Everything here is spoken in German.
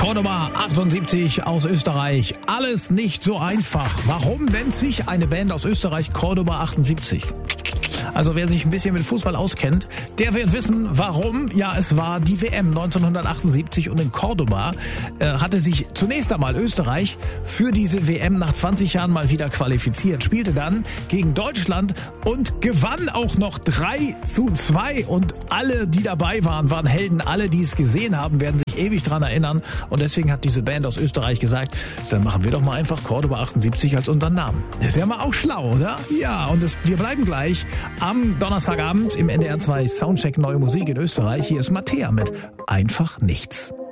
Cordoba 78 aus Österreich. Alles nicht so einfach. Warum nennt sich eine Band aus Österreich Cordoba 78? Also wer sich ein bisschen mit Fußball auskennt, der wird wissen, warum. Ja, es war die WM 1978 und in Cordoba hatte sich zunächst einmal Österreich für diese WM nach 20 Jahren mal wieder qualifiziert, spielte dann gegen Deutschland und gewann auch noch 3:2. Und alle, die dabei waren, waren Helden. Alle, die es gesehen haben, werden sich ewig dran erinnern. Und deswegen hat diese Band aus Österreich gesagt, dann machen wir doch mal einfach Cordoba 78 als unseren Namen. Das ist ja mal auch schlau, oder? Ja, und wir bleiben gleich am Donnerstagabend im NDR 2 Soundcheck Neue Musik in Österreich. Hier ist Mattea mit Einfach Nichts.